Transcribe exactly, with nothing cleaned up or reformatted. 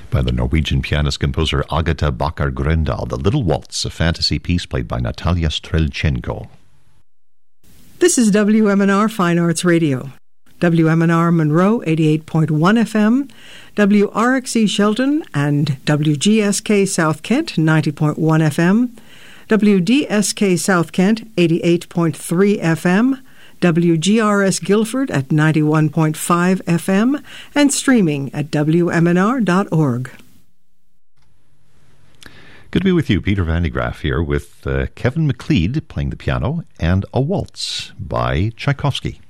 by the Norwegian pianist-composer Agata Bakar-Grøndal, The Little Waltz, a fantasy piece played by Natalia Strelchenko. This is W M N R Fine Arts Radio. W M N R Monroe, eighty-eight point one F M, W R X E Shelton and W G S K South Kent, ninety point one F M, W D S K South Kent, eighty-eight point three F M, W G R S Guilford at ninety-one point five F M, and streaming at W M N R dot org. Good to be with you. Peter Van de Graaff here with uh, Kevin MacLeod playing the piano and a waltz by Tchaikovsky.